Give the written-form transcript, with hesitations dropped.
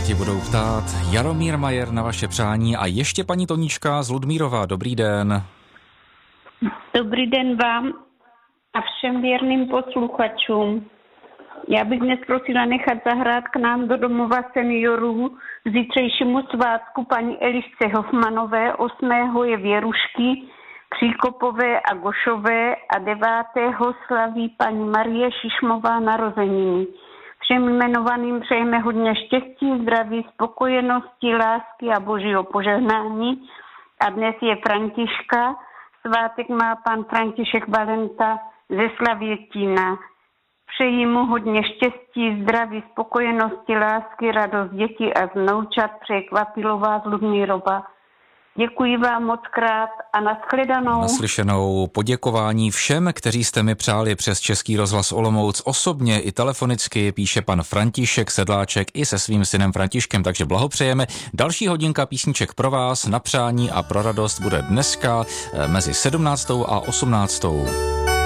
ti budou ptát. Jaromír Majer na vaše přání a ještě paní Tonička z Ludmírova. Dobrý den. Dobrý den vám a všem věrným posluchačům. Já bych dnes prosila nechat zahrát k nám do domova seniorů k zítřejšímu svátku paní Elišce Hofmanové, 8. je Věrušky, Příkopové a Gošové a 9. slaví paní Marie Šišmová narozeniny. Všem jmenovaným přejeme hodně štěstí, zdraví, spokojenosti, lásky a božího požehnání. A dnes je Františka. Svátek má pan František Valenta ze Slavětína. Přeji mu hodně štěstí, zdraví, spokojenosti, lásky, radost dětí a vnoučat. Přeje Kvapilová z Ludmírova. Děkuji vám moc krát a nashledanou. Naslyšenou. Poděkování všem, kteří jste mi přáli přes Český rozhlas Olomouc osobně i telefonicky, píše pan František Sedláček i se svým synem Františkem, takže blahopřejeme. Další hodinka písniček pro vás, na přání a pro radost bude dneska mezi 17. a 18.